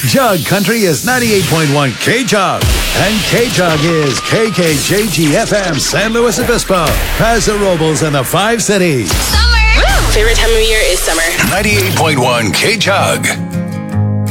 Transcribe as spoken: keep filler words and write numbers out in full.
Jug Country is ninety-eight point one K-Jug. And K-Jug is K K J G F M San Luis Obispo, Paso Robles, and the Five Cities. Summer! Woo! Favorite time of year is summer. ninety-eight point one K-Jug.